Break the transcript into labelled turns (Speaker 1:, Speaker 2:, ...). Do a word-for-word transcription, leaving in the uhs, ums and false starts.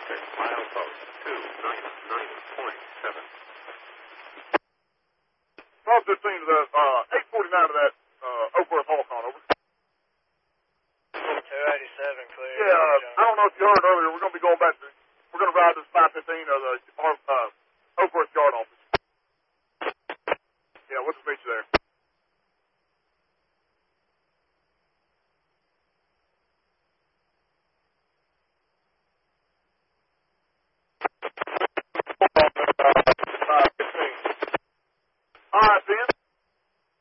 Speaker 1: Okay, milepost two nine nine point seven.
Speaker 2: twelve fifteen to that, uh, eight forty-nine to that, uh, Oakworth Holcon, over.
Speaker 3: two eighty-seven, clear.
Speaker 2: Yeah, uh, I don't know if you heard earlier, we're going to be going back to, we're going to ride this five fifteen of the, uh, Oakworth yard